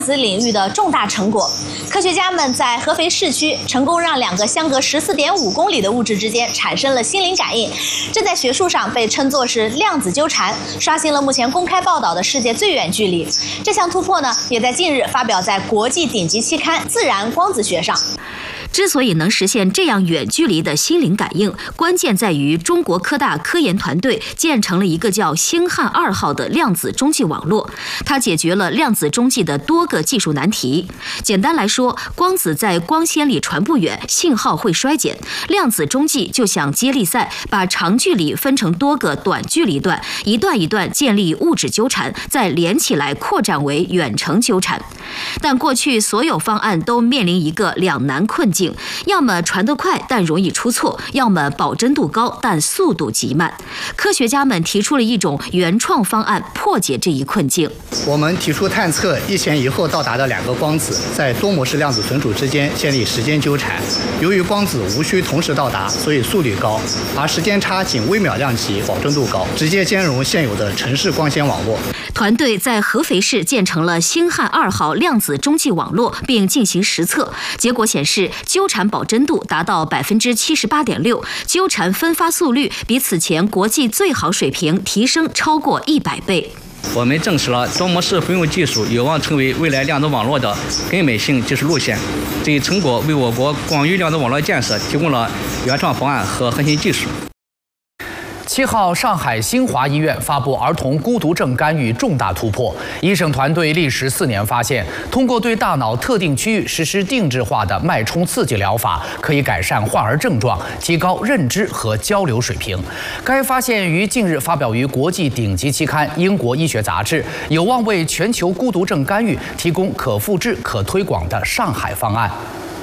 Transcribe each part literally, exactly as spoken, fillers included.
子领域的重大成果，科学家们在合肥市区成功让两个相隔十四点五公里的物质之间产生了心灵感应，这在学术上被称作是量子纠缠，刷新了目前公开报道的世界最远距离。这项突破呢，也在近日发表在国际顶级期刊《自然光子学》上。 之所以能实现这样远距离的心灵感应，关键在于中国科大科研团队建成了一个叫星汉二号的量子中继网络，它解决了量子中继的多个技术难题。简单来说，光子在光纤里传不远，信号会衰减。量子中继就像接力赛，把长距离分成多个短距离段，一段一段建立物质纠缠，再连起来扩展为远程纠缠。但过去所有方案都面临一个两难困境。要么传得快但容易出错，要么保真度高但速度极慢。科学家们提出了一种原创方案，破解这一困境。 我们提出探测一前一后到达的两个光子在多模式量子存储之间建立时间纠缠。由于光子无需同时到达，所以速率高，而时间差仅微秒量级，保真度高，直接兼容现有的城市光纤网络。 团队在合肥市建成了星汉二号量子中继网络，并进行实测，结果显示纠缠保真度达到百分之七十八点六，纠缠分发速率比此前国际最好水平提升超过一百倍。 我们证实了多模式混用技术有望成为未来量子网络的根本性技术路线。这一成果为我国广域量子网络建设提供了原创方案和核心技术。 七号，上海新华医院发布儿童孤独症干预重大突破。医生团队历时四年发现，通过对大脑特定区域实施定制化的脉冲刺激疗法，可以改善患儿症状，提高认知和交流水平。该发现于近日发表于国际顶级期刊《英国医学杂志》，有望为全球孤独症干预提供可复制、可推广的上海方案。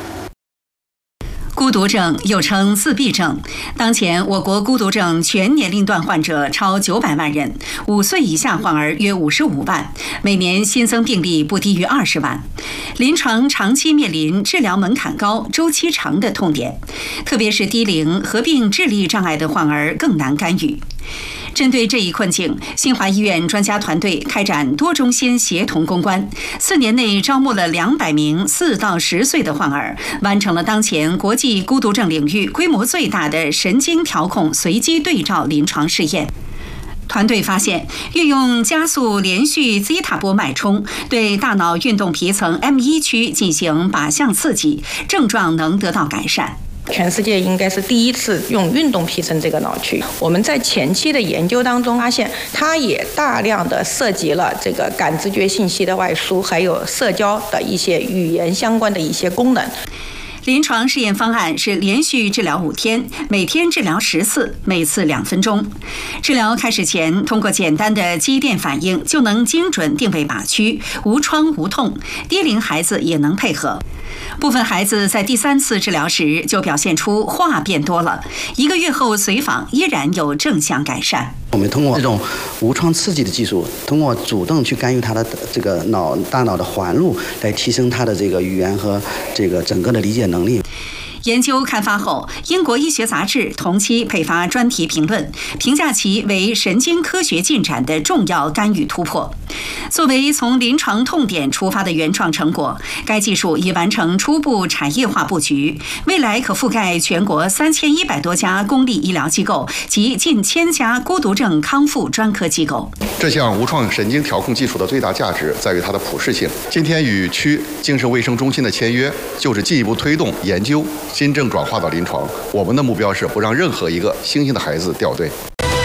孤独症又称自闭症，当前我国孤独症全年龄段患者超九百万人，五岁以下患儿约五十五万，每年新增病例不低于二十万。临床长期面临治疗门槛高、周期长的痛点，特别是低龄合并智力障碍的患儿更难干预。针对这一困境，新华医院专家团队开展多中心协同攻关，四年内招募了两百名四到十岁的患儿，完成了当前国际孤独症领域规模最大的神经调控随机对照临床试验。团队发现，运用加速连续 zeta 波脉冲对大脑运动皮层 M 一 区进行靶向刺激，症状能得到改善。 全世界应该是第一次用运动皮层这个脑区。我们在前期的研究当中发现，它也大量的涉及了这个感知觉信息的外输，还有社交的一些语言相关的一些功能。 临床试验方案是连续治疗五天，每天治疗十次，每次两分钟。治疗开始前，通过简单的肌电反应就能精准定位靶区，无创无痛，低龄孩子也能配合。部分孩子在第三次治疗时就表现出话变多了，一个月后随访依然有正向改善。 我们通过这种无创刺激的技术，通过主动去干预他的这个脑大脑的环路，来提升他的这个语言和这个整个的理解能力。 研究刊发后，英国医学杂志同期配发专题评论，评价其为神经科学进展的重要干预突破。作为从临床痛点出发的原创成果，该技术已完成初步产业化布局，未来可覆盖全国三千一百多家公立医疗机构及近千家孤独症康复专科机构。 这项无创神经调控技术的最大价值在于它的普适性。今天与区精神卫生中心的签约，就是进一步推动研究真正转化到临床。我们的目标是不让任何一个星星的孩子掉队。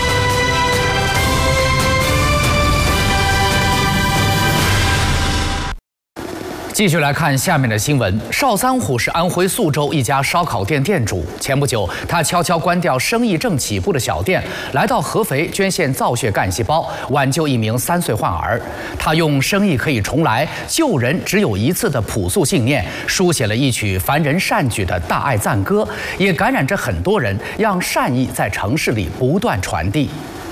继续来看下面的新闻。邵三虎是安徽宿州一家烧烤店店主。前不久，他悄悄关掉生意正起步的小店，来到合肥捐献造血干细胞，挽救一名三岁患儿。他用生意可以重来，救人只有一次的朴素信念，书写了一曲凡人善举的大爱赞歌，也感染着很多人，让善意在城市里不断传递。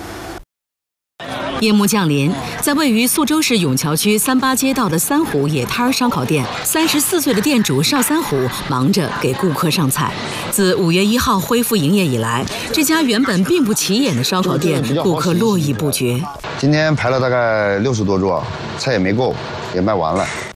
夜幕降临，在位于宿州市永桥区三八街道的三虎野摊烧烤店，三十四岁的店主邵三虎忙着给顾客上菜。自五月一号恢复营业以来，这家原本并不起眼的烧烤店，顾客络绎不绝。 今天排了大概六十多桌，菜也没够，也卖完了。